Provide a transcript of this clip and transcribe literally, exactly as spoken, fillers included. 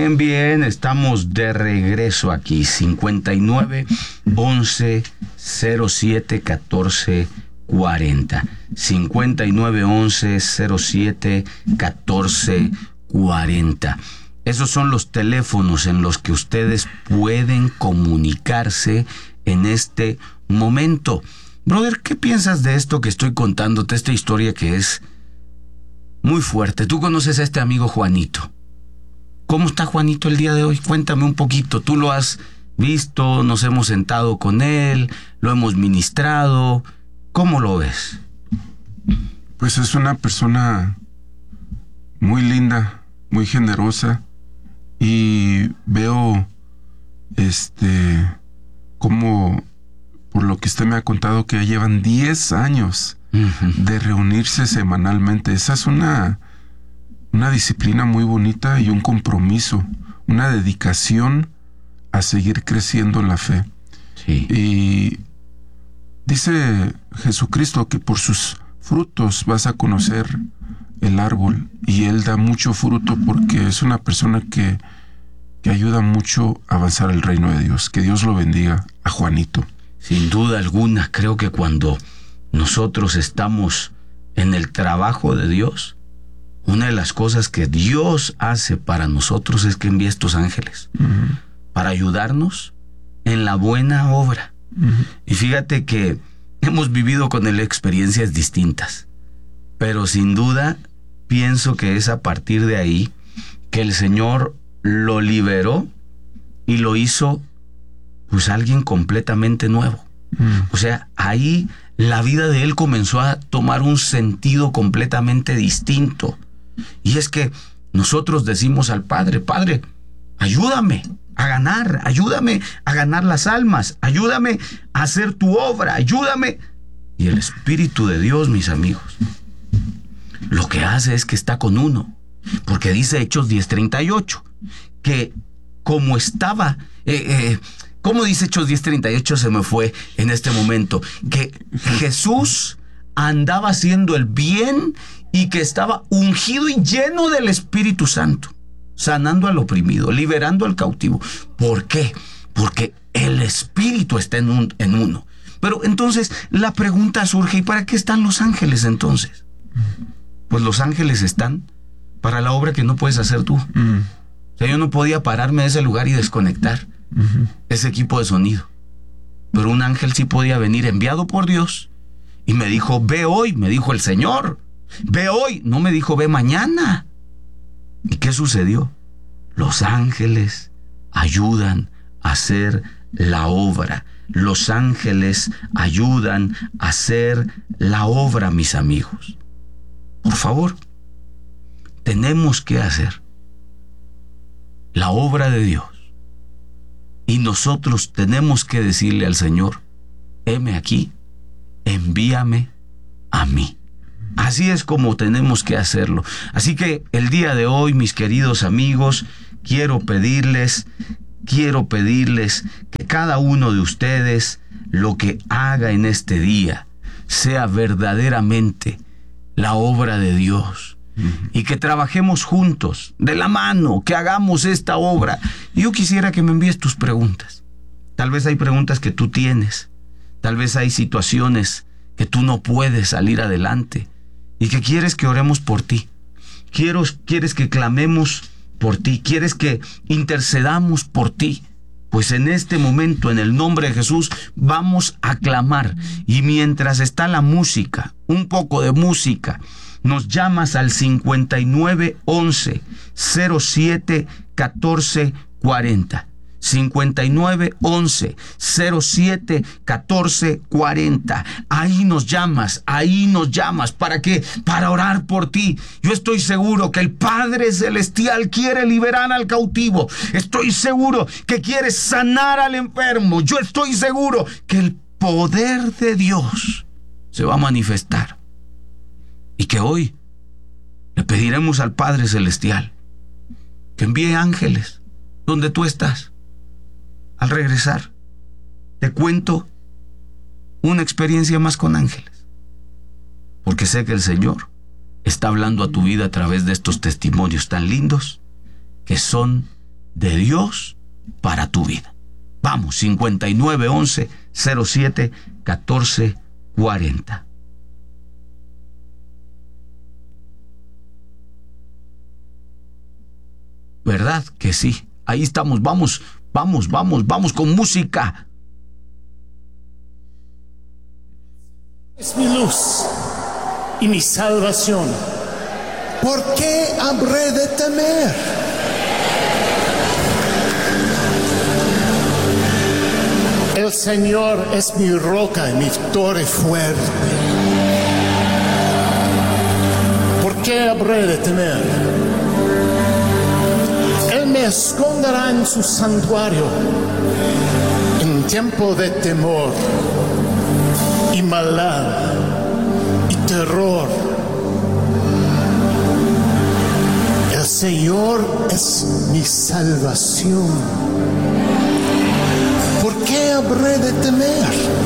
Bien, bien, estamos de regreso aquí. cincuenta y nueve, once, cero siete, catorce, cuarenta. cincuenta y nueve, once, cero siete, catorce, cuarenta. Esos son los teléfonos en los que ustedes pueden comunicarse en este momento. Brother, ¿qué piensas de esto que estoy contándote? Esta historia que es muy fuerte. Tú conoces a este amigo Juanito. ¿Cómo está Juanito el día de hoy? Cuéntame un poquito. Tú lo has visto, nos hemos sentado con él, lo hemos ministrado. ¿Cómo lo ves? Pues es una persona muy linda, muy generosa, y veo este como, por lo que usted me ha contado, que ya llevan diez años uh-huh. de reunirse semanalmente. Esa es una una disciplina muy bonita y un compromiso, una dedicación a seguir creciendo en la fe. Sí. Y dice Jesucristo que por sus frutos vas a conocer el árbol, y él da mucho fruto porque es una persona que, que ayuda mucho a avanzar el reino de Dios. Que Dios lo bendiga a Juanito. Sin duda alguna, creo que cuando nosotros estamos en el trabajo de Dios, una de las cosas que Dios hace para nosotros es que envía estos ángeles uh-huh. para ayudarnos en la buena obra. Uh-huh. Y fíjate que hemos vivido con él experiencias distintas, pero sin duda pienso que es a partir de ahí que el Señor lo liberó y lo hizo pues alguien completamente nuevo. Uh-huh. O sea, ahí la vida de él comenzó a tomar un sentido completamente distinto. Y es que nosotros decimos al Padre: Padre, ayúdame a ganar, ayúdame a ganar las almas, ayúdame a hacer tu obra, ayúdame. Y el Espíritu de Dios, mis amigos, lo que hace es que está con uno, porque dice Hechos diez treinta y ocho, que como estaba, eh, eh, ¿cómo dice Hechos diez treinta y ocho? Se me fue en este momento, que Jesús andaba haciendo el bien y que estaba ungido y lleno del Espíritu Santo, sanando al oprimido, liberando al cautivo. ¿Por qué? Porque el Espíritu está en, un, en uno. Pero entonces la pregunta surge: ¿y para qué están los ángeles entonces? Pues los ángeles están para la obra que no puedes hacer tú. Mm. O sea, yo no podía pararme de ese lugar y desconectar uh-huh. ese equipo de sonido. Pero un ángel sí podía venir enviado por Dios y me dijo: ve hoy, me dijo el Señor. Ve hoy, no me dijo ve mañana. ¿Y qué sucedió? Los ángeles ayudan a hacer la obra. Los ángeles ayudan a hacer la obra, mis amigos. Por favor, tenemos que hacer la obra de Dios. Y nosotros tenemos que decirle al Señor: heme aquí, envíame a mí. Así es como tenemos que hacerlo. Así que el día de hoy, mis queridos amigos, quiero pedirles, quiero pedirles que cada uno de ustedes lo que haga en este día sea verdaderamente la obra de Dios. Uh-huh. Y que trabajemos juntos, de la mano, que hagamos esta obra. Yo quisiera que me envíes tus preguntas. Tal vez hay preguntas que tú tienes. Tal vez hay situaciones que tú no puedes salir adelante y que quieres que oremos por ti. Quiero, quieres que clamemos por ti. Quieres que intercedamos por ti. Pues en este momento, en el nombre de Jesús, vamos a clamar. Y mientras está la música, un poco de música, nos llamas al cincuenta y nueve, once, cero siete, catorce, cuarenta. cincuenta y nueve, once, cero siete, catorce, cuarenta. Ahí nos llamas, ahí nos llamas. ¿Para qué? Para orar por ti. Yo estoy seguro que el Padre Celestial quiere liberar al cautivo. Estoy seguro que quiere sanar al enfermo. Yo estoy seguro que el poder de Dios se va a manifestar. Y que hoy le pediremos al Padre Celestial que envíe ángeles donde tú estás. Al regresar, te cuento una experiencia más con ángeles, porque sé que el Señor está hablando a tu vida a través de estos testimonios tan lindos que son de Dios para tu vida. Vamos, cincuenta y nueve once cero siete catorce cuarenta. ¿Verdad que sí? Ahí estamos, vamos, vamos, vamos, vamos con música. Es mi luz y mi salvación. ¿Por qué habré de temer? El Señor es mi roca y mi torre fuerte. ¿Por qué habré de temer? Él me esconderá en su santuario en tiempo de temor y maldad y terror. El Señor es mi salvación. ¿Por qué habré de temer?